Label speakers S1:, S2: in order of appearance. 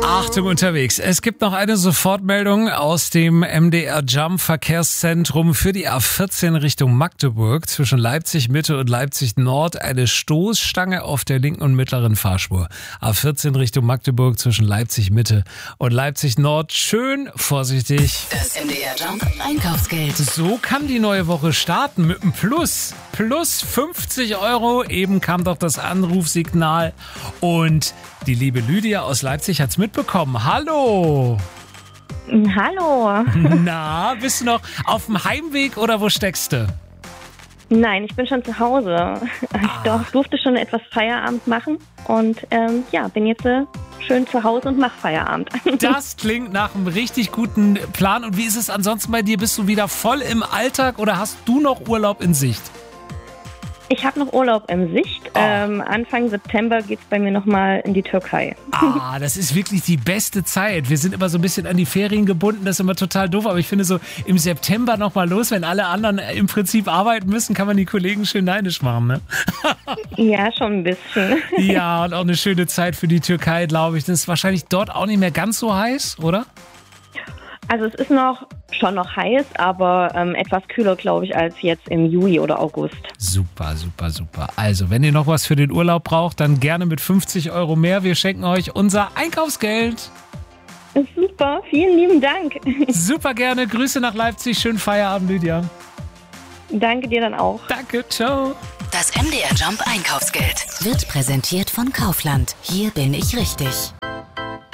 S1: Achtung unterwegs. Es gibt noch eine Sofortmeldung aus dem MDR Jump Verkehrszentrum für die A14 Richtung Magdeburg. Zwischen Leipzig Mitte und Leipzig Nord eine Stoßstange auf der linken und mittleren Fahrspur. A14 Richtung Magdeburg zwischen Leipzig Mitte und Leipzig Nord. Schön vorsichtig.
S2: Das MDR Jump Einkaufsgeld.
S1: So kann die neue Woche starten mit einem Plus. Plus 50 €. Eben kam doch das Anrufsignal und die liebe Lydia aus Leipzig hat's mitbekommen. Hallo!
S3: Hallo.
S1: Na, bist du noch auf dem Heimweg oder wo steckst du?
S3: Nein, ich bin schon zu Hause. Ich durfte schon etwas Feierabend machen und bin jetzt schön zu Hause und mache Feierabend.
S1: Das klingt nach einem richtig guten Plan. Und wie ist es ansonsten bei dir? Bist du wieder voll im Alltag oder hast du noch Urlaub in Sicht?
S3: Ich habe noch Urlaub in Sicht. Anfang September geht's bei mir nochmal in die Türkei.
S1: Das ist wirklich die beste Zeit. Wir sind immer so ein bisschen an die Ferien gebunden, das ist immer total doof. Aber ich finde so im September nochmal los, wenn alle anderen im Prinzip arbeiten müssen, kann man die Kollegen schön neidisch machen, ne?
S3: Ja, schon ein bisschen.
S1: Ja, und auch eine schöne Zeit für die Türkei, glaube ich. Das ist wahrscheinlich dort auch nicht mehr ganz so heiß, oder?
S3: Also es ist schon noch heiß, aber etwas kühler, glaube ich, als jetzt im Juli oder August.
S1: Super, super, super. Also, wenn ihr noch was für den Urlaub braucht, dann gerne mit 50 € mehr. Wir schenken euch unser Einkaufsgeld.
S3: Super, vielen lieben Dank.
S1: Super gerne. Grüße nach Leipzig. Schönen Feierabend, Lydia.
S3: Danke dir dann auch.
S1: Danke, ciao.
S2: Das MDR Jump Einkaufsgeld wird präsentiert von Kaufland. Hier bin ich richtig.